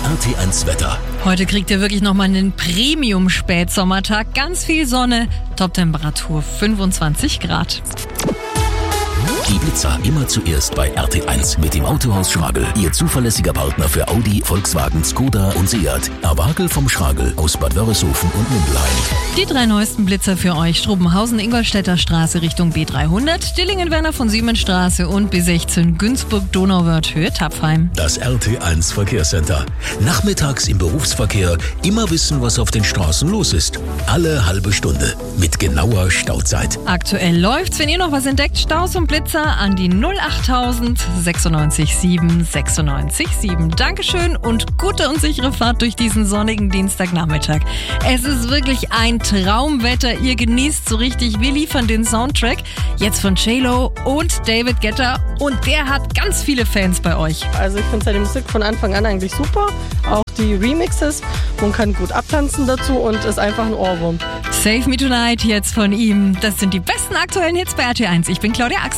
RT1 Wetter. Heute kriegt ihr wirklich nochmal einen Premium-Spätsommertag. Ganz viel Sonne, Toptemperatur 25 Grad. Die Blitzer immer zuerst bei RT1 mit dem Autohaus Schragel. Ihr zuverlässiger Partner für Audi, Volkswagen, Skoda und Seat. Awagel vom Schragel aus Bad Wörishofen und Mindelheim. Die 3 neuesten Blitzer für euch. Strubenhausen, Ingolstädter Straße Richtung B300, Dillingen-Werner von Siemensstraße und B16 Günzburg-Donauwörth-Höhe Tapfheim. Das RT1 Verkehrscenter. Nachmittags im Berufsverkehr immer wissen, was auf den Straßen los ist. Alle halbe Stunde mit genauer Stauzeit. Aktuell läuft's. Wenn ihr noch was entdeckt, Staus und Blitzer an die 08000 96 7 96 7. Dankeschön und gute und sichere Fahrt durch diesen sonnigen Dienstagnachmittag. Es ist wirklich ein Traumwetter. Ihr genießt so richtig. Wir liefern den Soundtrack jetzt von J-Lo und David Guetta und der hat ganz viele Fans bei euch. Also ich finde seine Musik von Anfang an eigentlich super. Auch die Remixes. Man kann gut abtanzen dazu und ist einfach ein Ohrwurm. Save Me Tonight jetzt von ihm. Das sind die besten aktuellen Hits bei RT1. Ich bin Claudia Ax.